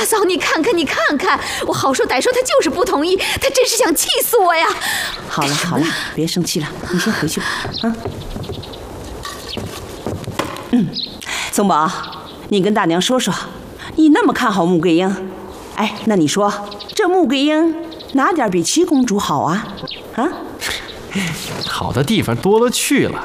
嫂，你看看，你看看，我好说歹说，他就是不同意，他真是想气死我呀！ 好了好了，别生气了，你先回去吧。啊。宗宝，你跟大娘说说，你那么看好穆桂英，哎，那你说这穆桂英哪点比七公主好啊？啊？ 好的地方多了去了。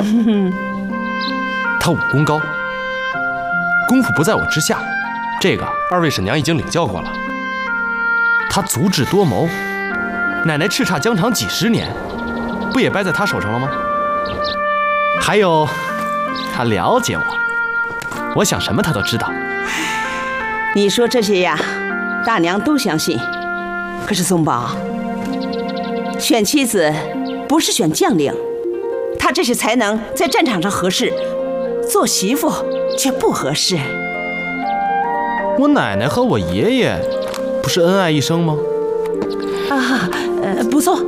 她武功高，功夫不在我之下，这个二位婶娘已经领教过了。她足智多谋，奶奶叱咤疆场几十年，不也败在她手上了吗？还有，她了解我想什么她都知道。 你说这些呀，大娘都相信。可是宗宝，选妻子不是选将领，她这些才能在战场上合适，做媳妇却不合适。 我奶奶和我爷爷不是恩爱一生吗？ 啊，不错。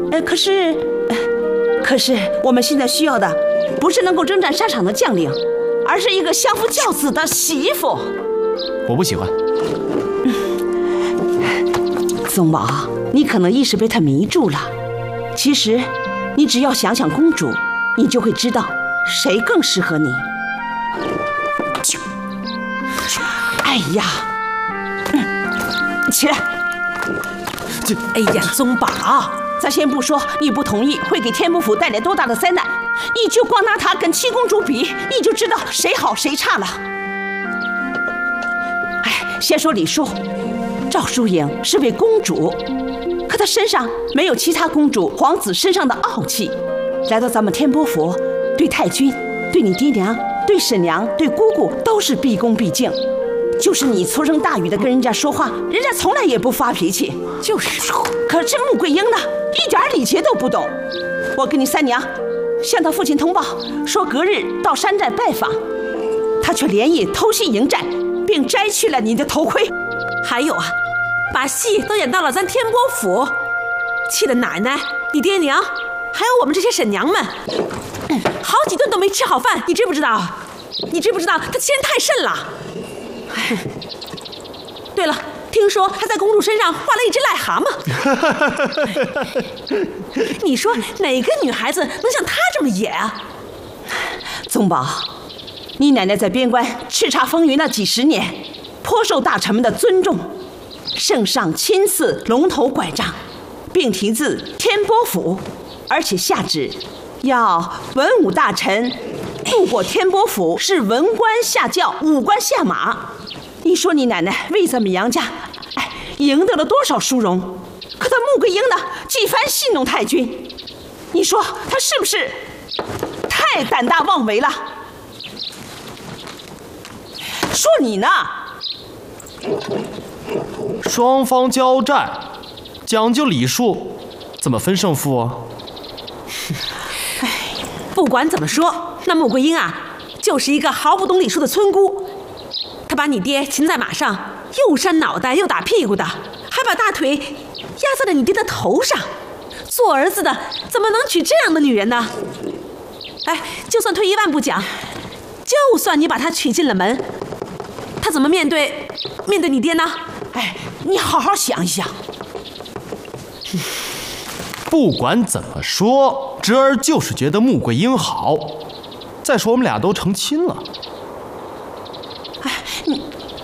可是我们现在需要的不是能够征战沙场的将领，而是一个相夫教子的媳妇。 我不喜欢。 宗宝，你可能一时被他迷住了。其实，你只要想想公主，你就会知道谁更适合你。哎呀，起来！哎呀，宗宝，咱先不说你不同意会给天波府带来多大的灾难，你就光拿她跟七公主比，你就知道谁好谁差了。哎，先说李叔，赵淑颖是位公主，可她身上没有其他公主、皇子身上的傲气。来到咱们天波府，对太君、对你爹娘、对婶娘、对姑姑都是毕恭毕敬。就是你粗声大语的跟人家说话，人家从来也不发脾气。就是，可这个穆桂英呢，一点礼节都不懂。我跟你三娘向他父亲通报，说隔日到山寨拜访，他却连夜偷袭营寨，并摘去了你的头盔。 还有啊，把戏都演到了咱天波府，气得奶奶、你爹娘，还有我们这些婶娘们，好几顿都没吃好饭。你知不知道？你知不知道他欺人太甚了？对了，听说他在公主身上画了一只癞蛤蟆。你说哪个女孩子能像她这么野啊？ 宗宝，你奶奶在边关叱咤风云那几十年，颇受大臣们的尊重。圣上亲赐龙头拐杖，并题字天波府，而且下旨要文武大臣路过天波府是文官下轿，武官下马。你说你奶奶为咱们杨家，哎，赢得了多少殊荣？可她穆桂英呢，几番戏弄太君，你说她是不是太胆大妄为了？说你呢？ 双方交战，讲究礼数，怎么分胜负啊？ 不管怎么说，那穆桂英啊，就是一个毫不懂礼数的村姑。她把你爹擒在马上，又扇脑袋又打屁股的，还把大腿压在了你爹的头上。做儿子的怎么能娶这样的女人呢？哎，就算退一万步讲，就算你把她娶进了门，她怎么面对你爹呢？ 哎，你好好想一想。 不管怎么说，侄儿就是觉得穆桂英好。再说我们俩都成亲了。 哎，你，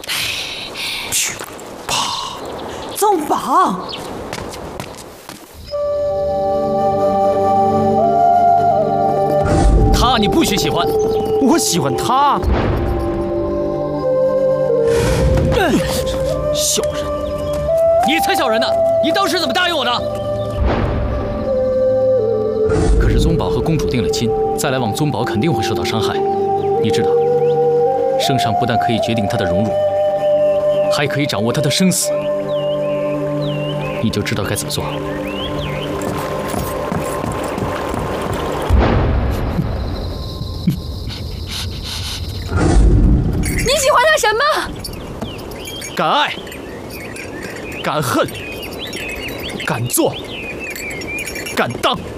啪！宗宝， 他你不许喜欢， 我喜欢他。小人， 你才小人呢！你当时怎么答应我的？可是宗宝和公主定了亲，再来往宗宝肯定会受到伤害。你知道，圣上不但可以决定他的荣辱，还可以掌握他的生死。你就知道该怎么做。 你喜欢他什么？ 敢爱，敢恨，敢做，敢当。